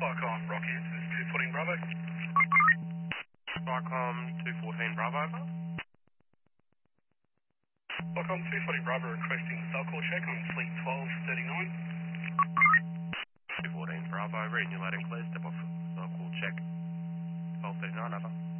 Cyclone Rocky, this is 214 Bravo. Cyclone 214 Bravo, over. Cyclone 214 Bravo requesting cell call check on fleet 1239. 214 Bravo, reading your loading, please. Step off cell call check. 1239, over.